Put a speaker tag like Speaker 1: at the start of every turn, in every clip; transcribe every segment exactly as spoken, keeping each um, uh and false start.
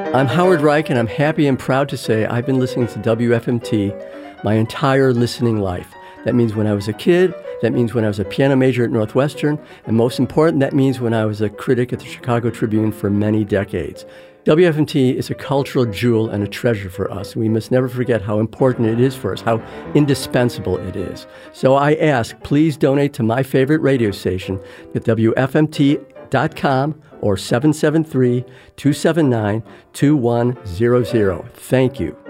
Speaker 1: I'm Howard Reich, and I'm happy and proud to say I've been listening to W F M T my entire listening life. That means when I was a kid, that means when I was a piano major at Northwestern, and most important, that means when I was a critic at the Chicago Tribune for many decades. W F M T is a cultural jewel and a treasure for us. We must never forget how important it is for us, how indispensable it is. So I ask, please donate to my favorite radio station at W F M T dot com or seven seven three, two seven nine, two one zero zero. Thank you.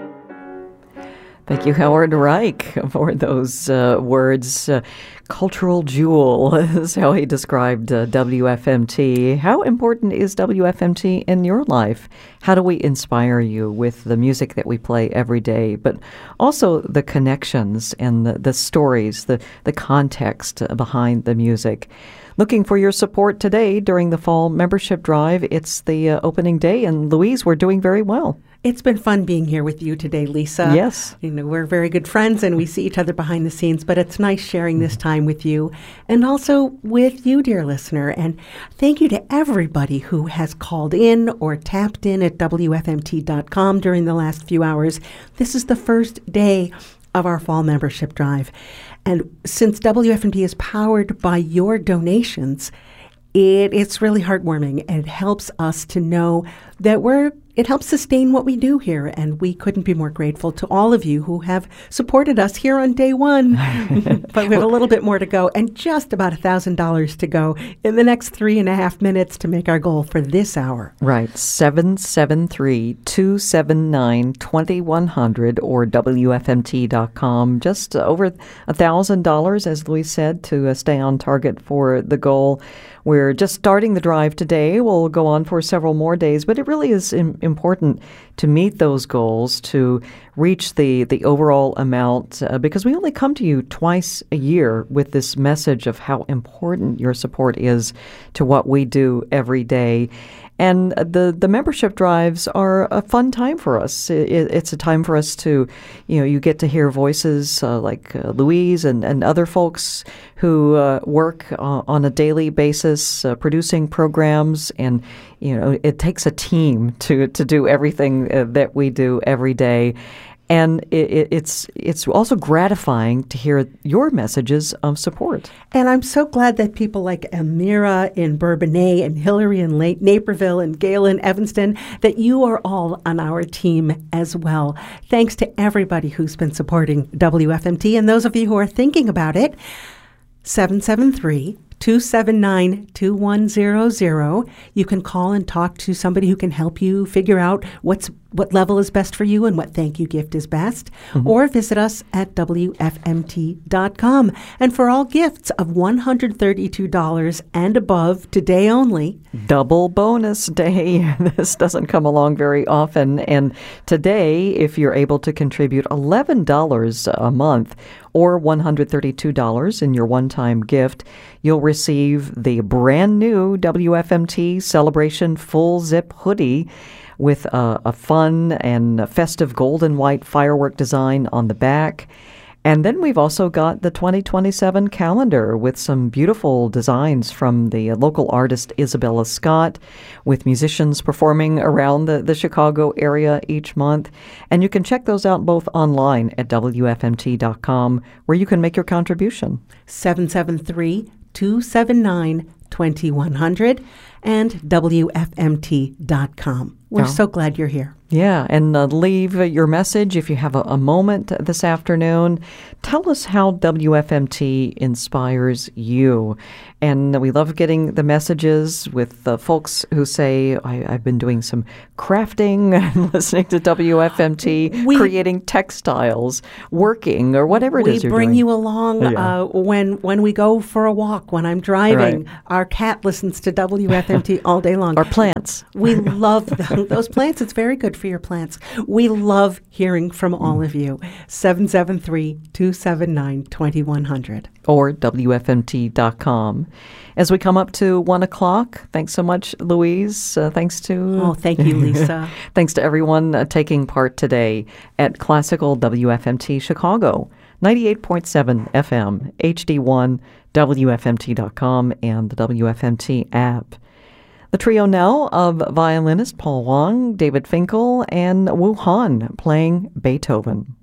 Speaker 2: Thank you, Howard Reich, for those uh, words. Uh, cultural jewel is how he described uh, W F M T. How important is W F M T in your life? How do we inspire you with the music that we play every day, but also the connections and the, the stories, the, the context behind the music? Looking for your support today during the fall membership drive. It's the uh, opening day, and Louise, we're doing very well.
Speaker 3: It's been fun being here with you today, Lisa.
Speaker 2: Yes.
Speaker 3: You know, we're very good friends and we see each other behind the scenes, but it's nice sharing this time with you and also with you, dear listener. And thank you to everybody who has called in or tapped in at W F M T dot com during the last few hours. This is the first day of our fall membership drive. And since W F M T is powered by your donations, it, it's really heartwarming, and it helps us to know that we're It helps sustain what we do here, and we couldn't be more grateful to all of you who have supported us here on day one. But we have a little bit more to go, and just about one thousand dollars to go in the next three and a half minutes to make our goal for this hour.
Speaker 2: Right, seven seven three, two seven nine, two one zero zero or W F M T dot com. Just over one thousand dollars, as Louise said, to uh, stay on target for the goal. We're just starting the drive today. We'll go on for several more days, but it really is im- important to meet those goals, to reach the, the overall amount, uh, because we only come to you twice a year with this message of how important your support is to what we do every day. And the, the membership drives are a fun time for us. It, it's a time for us to, you know, you get to hear voices uh, like uh, Louise and, and other folks who uh, work uh, on a daily basis uh, producing programs. And, you know, it takes a team to, to do everything uh, that we do every day. And it, it's it's also gratifying to hear your messages of support.
Speaker 3: And I'm so glad that people like Amira in Bourbonnais and Hillary in Lake Naperville and Gail in Evanston, that you are all on our team as well. Thanks to everybody who's been supporting W F M T, and those of you who are thinking about it, seven seven three, two seven nine, two one zero zero. You can call and talk to somebody who can help you figure out what's what level is best for you and what thank you gift is best. Mm-hmm. Or visit us at W F M T dot com. And for all gifts of one hundred thirty-two dollars and above, today only.
Speaker 2: Double bonus day. This doesn't come along very often. And today, if you're able to contribute eleven dollars a month or one hundred thirty-two dollars in your one-time gift, you'll receive the brand new W F M T Celebration Full Zip hoodie with a, a fun and a festive gold and white firework design on the back. And then we've also got the twenty twenty-seven calendar with some beautiful designs from the local artist Isabella Scott, with musicians performing around the, the Chicago area each month. And you can check those out both online at W F M T dot com, where you can make your contribution.
Speaker 3: seven seven three, two seven nine, two one zero zero and W F M T dot com. We're oh. so glad you're here.
Speaker 2: Yeah, and uh, leave your message if you have a, a moment this afternoon. Tell us how W F M T inspires you. And we love getting the messages with the folks who say, I, I've been doing some crafting and listening to W F M T, we, creating textiles, working, or whatever it is you're doing.
Speaker 3: We bring you along yeah. uh, when when we go for a walk, when I'm driving. Right. Our cat listens to W F M T all day long.
Speaker 2: Our plants.
Speaker 3: We love them. Those plants. It's very good for your plants. We love hearing from all of you. seven seven three, two seven nine, two one zero zero.
Speaker 2: Or W F M T dot com. As we come up to one o'clock, thanks so much, Louise. Uh, thanks to...
Speaker 3: Oh, thank you, Lisa.
Speaker 2: Thanks to everyone uh, taking part today at Classical W F M T Chicago, ninety-eight point seven F M, H D one, W F M T dot com, and the W F M T app. The trio now of violinist Paul Wong, David Finkel, and Wu Han playing Beethoven.